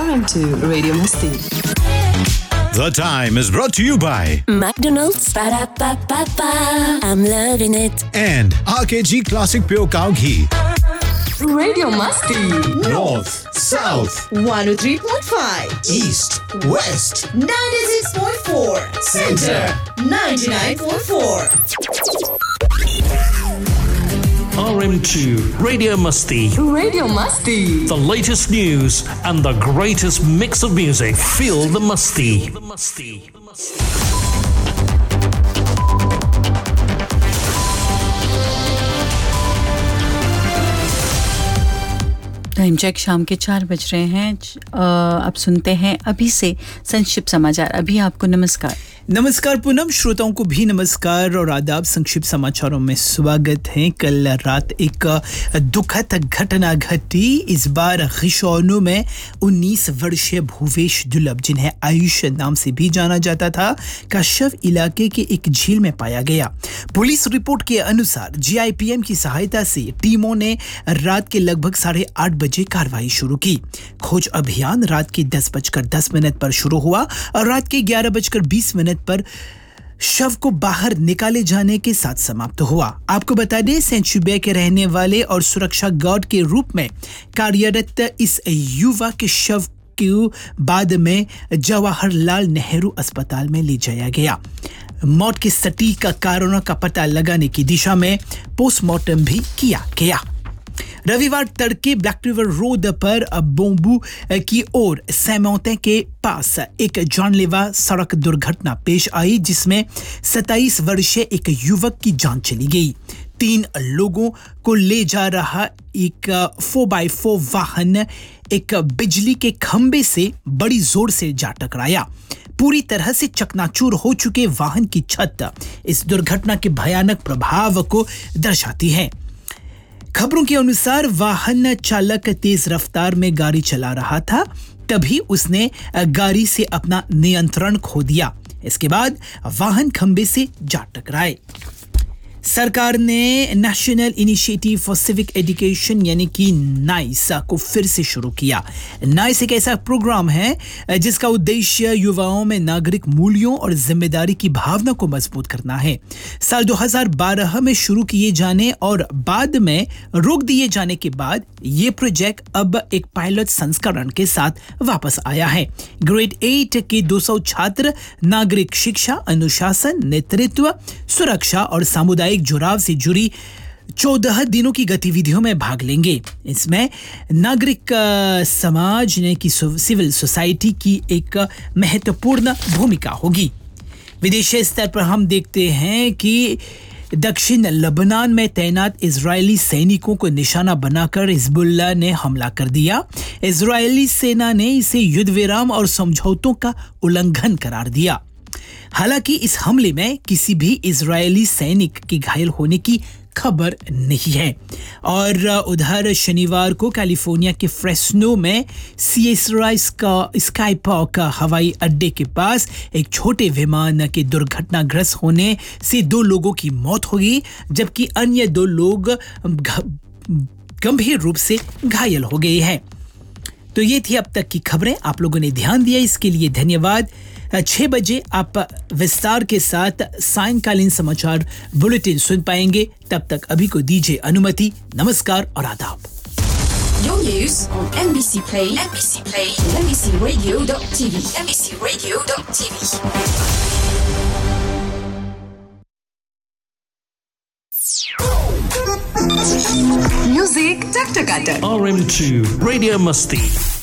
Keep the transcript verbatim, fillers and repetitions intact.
R M two Radio Masti. The time is brought to you by McDonald's. Ba-da-ba-ba-ba. I'm loving it. and R K G Classic Pure Cow Ghee. Radio Masti. North, South, one oh three point five, East, West, ninety-six point four, Center, ninety-nine point four. R M two Radio Musty. Radio Masti. The latest news and the greatest mix of music. Feel the musty. The musty. The musty. Time check शाम के चार बज रहे हैं। अब सुनते हैं अभी से संक्षिप्त समाचार। अभी आपको नमस्कार। नमस्कार पूनम, श्रोताओं को भी नमस्कार और आदाब। संक्षिप्त समाचारों में स्वागत है। कल रात एक दुखद घटना घटी। इस बार खिशौनों में उन्नीस वर्षीय भूवेश दुलभ, जिन्हें आयुष नाम से भी जाना जाता था, का शव इलाके के एक झील में पाया गया। पुलिस रिपोर्ट के अनुसार जी आई पी एम की सहायता से टीमों ने रात के लगभग साढ़े आठ बजे कार्रवाई शुरू की। खोज अभियान रात के दस बजकर दस मिनट पर शुरू हुआ और रात के ग्यारह बजकर बीस मिनट पर शव को बाहर निकाले जाने के साथ समाप्त हुआ। आपको बता दें, सेंट शुबे के रहने वाले और सुरक्षा गार्ड के रूप में कार्यरत इस युवा के शव को बाद में जवाहरलाल नेहरू अस्पताल में ले जाया गया। मौत के सटीक कारणों का पता लगाने की दिशा में पोस्टमार्टम भी किया गया। रविवार तड़के ब्लैक रिवर रोड पर बोम्बू की ओर सैमौते के पास एक जानलेवा सड़क दुर्घटना पेश आई, जिसमें सत्ताईस वर्षीय एक युवक की जान चली गई। तीन लोगों को ले जा रहा एक फोर बाई फोर वाहन एक बिजली के खंबे से बड़ी जोर से जा टकराया। पूरी तरह से चकनाचूर हो चुके वाहन की छत इस दुर्घटना के भयानक प्रभाव को दर्शाती है। खबरों के अनुसार वाहन चालक तेज रफ्तार में गाड़ी चला रहा था, तभी उसने गाड़ी से अपना नियंत्रण खो दिया। इसके बाद वाहन खंबे से जा टकराए। सरकार ने national initiative for civic education यानी कि नाइस को फिर से शुरू किया। नाइस एक ऐसा प्रोग्राम है जिसका उद्देश्य युवाओं में नागरिक मूल्यों और जिम्मेदारी की भावना को मजबूत करना है। साल दो हज़ार बारह में शुरू किए जाने और बाद में रोक दिए जाने के बाद ये प्रोजेक्ट अब एक पायलट संस्करण के साथ वापस आया है। ग्रेड एट के दो सौ छात्र नागरिक शिक्षा, अनुशासन, नेतृत्व, सुरक्षा और सामुदायिक जुड़ाव से जुड़ी चौदह दिनों की गतिविधियों में भाग लेंगे। इसमें नागरिक समाज ने की सिविल सोसाइटी की एक महत्वपूर्ण भूमिका होगी। विदेशी स्तर पर हम देखते हैं कि दक्षिण लेबनान में तैनात इजरायली सैनिकों को निशाना बनाकर हिजबुल्लाह ने हमला कर दिया। इजरायली सेना ने इसे युद्ध विराम और समझौतों का उल्लंघन करार दिया। हालांकि इस हमले में किसी भी इजरायली सैनिक के घायल होने की खबर नहीं है। और उधर शनिवार को कैलिफोर्निया के फ्रेस्नो में सिएरा स्काई पार्क हवाई अड्डे के पास एक छोटे विमान के दुर्घटनाग्रस्त होने से दो लोगों की मौत हो गई, जबकि अन्य दो लोग गंभीर रूप से घायल हो गए हैं। तो ये थी अब तक की खबरें। आप लोगों ने ध्यान दिया, इसके लिए धन्यवाद। छह बजे आप विस्तार के साथ सायंकालीन समाचार बुलेटिन सुन पाएंगे। तब तक अभी को दीजिए अनुमति। नमस्कार और आदाब। Your news on N B C Play, N B C Play, N B C Radio dot T V, N B C Radio dot T V. Music Tak Tak Tak. R M two Radio Musty.